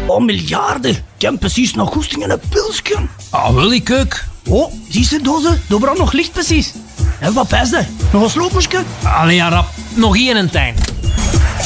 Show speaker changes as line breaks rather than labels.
Oh, miljarden. Ik heb precies nog goesting in een pilsje.
Ah, wil ik ook.
Oh, zie je dozen? Daar brandt nog licht precies. En wat pijs je? Nog een sloopmoesje?
Allee, ja, rap. Nog één en tijn.